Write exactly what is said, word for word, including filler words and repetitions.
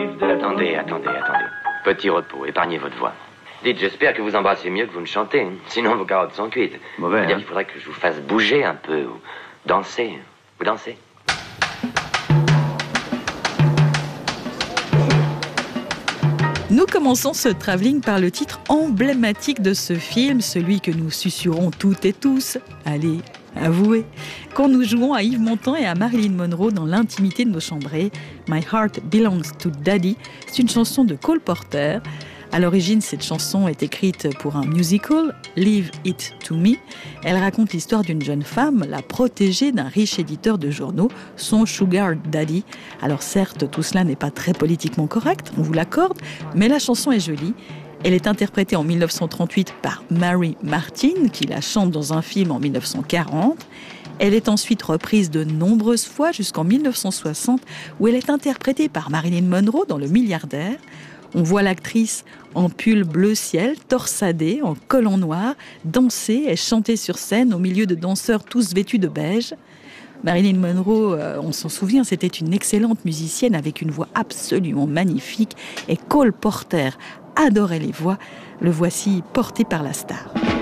Attendez, attendez, attendez. Petit repos, épargnez votre voix. Dites, j'espère que vous embrassez mieux que vous ne chantez. Sinon, vos carottes sont cuites. Mauvais, C'est-à-dire hein? qu'il faudrait que je vous fasse bouger un peu, ou danser. Vous dansez? Nous commençons ce travelling par le titre emblématique de ce film, celui que nous susurrons toutes et tous. Allez, avouez, quand nous jouons à Yves Montand et à Marilyn Monroe dans l'intimité de nos chambrées, My Heart Belongs to Daddy, c'est une chanson de Cole Porter. À l'origine, cette chanson est écrite pour un musical, Leave It to Me. Elle raconte l'histoire d'une jeune femme, la protégée d'un riche éditeur de journaux, son sugar daddy. Alors certes, tout cela n'est pas très politiquement correct, on vous l'accorde, mais la chanson est jolie. Elle est interprétée en dix-neuf cent trente-huit par Mary Martin, qui la chante dans un film en dix-neuf cent quarante. Elle est ensuite reprise de nombreuses fois jusqu'en dix-neuf cent soixante, où elle est interprétée par Marilyn Monroe dans Le Milliardaire. On voit l'actrice en pull bleu ciel, torsadée, en collant noir, danser et chanter sur scène au milieu de danseurs tous vêtus de beige. Marilyn Monroe, euh, on s'en souvient, c'était une excellente musicienne avec une voix absolument magnifique. Et Cole Porter adorait les voix. Le voici porté par la star.